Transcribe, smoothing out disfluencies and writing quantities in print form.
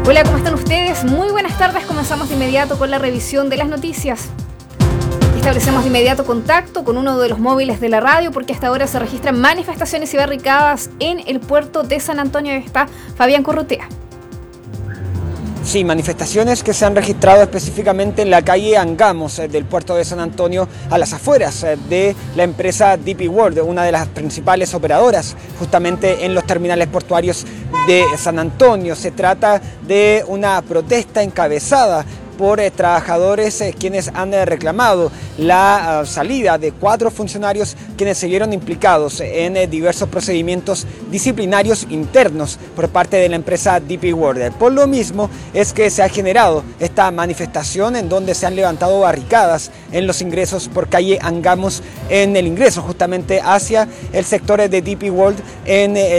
Hola, ¿cómo están ustedes? Muy buenas tardes. Comenzamos de inmediato con la revisión de las noticias. Establecemos de inmediato contacto con uno de los móviles de la radio porque hasta ahora se registran manifestaciones y barricadas en el puerto de San Antonio. Está Fabián Corrutea. Sí, manifestaciones que se han registrado específicamente en la calle Angamos del puerto de San Antonio, a las afueras de la empresa DP World, una de las principales operadoras justamente en los terminales portuarios de San Antonio. Se trata de una protesta encabezada por trabajadores quienes han reclamado la salida de 4 funcionarios quienes se vieron implicados en diversos procedimientos disciplinarios internos por parte de la empresa DP World. Por lo mismo es que se ha generado esta manifestación en donde se han levantado barricadas en los ingresos por calle Angamos, en el ingreso justamente hacia el sector de DP World en